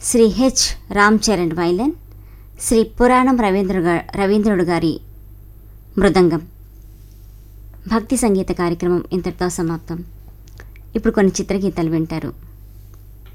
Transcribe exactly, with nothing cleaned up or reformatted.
Shri H Ram Charan వైలన్, Shri పురాణం రవీంద్ర రవీంద్రుడు గారి మృదంగం. భక్తి సంగీత కార్యక్రమం ఇంతటితో సమాప్తం. ఇప్పుడు కొన్ని చిత్రగీతాలు వింటారు.